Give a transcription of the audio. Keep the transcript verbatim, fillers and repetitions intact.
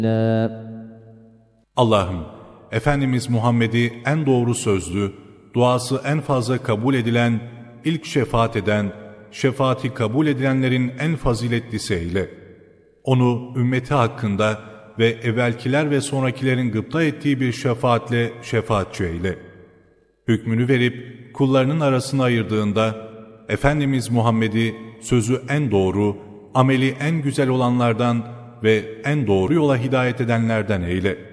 Allah'ım, Efendimiz Muhammed'i en doğru sözlü, duası en fazla kabul edilen, ilk şefaat eden, şefaati kabul edilenlerin en faziletlisi eyle. Onu ümmeti hakkında ve evvelkiler ve sonrakilerin gıpta ettiği bir şefaatle şefaatçi eyle. Hükmünü verip kullarının arasına ayırdığında, Efendimiz Muhammed'i sözü en doğru, ameli en güzel olanlardan ve en doğru yola hidayet edenlerden eyle.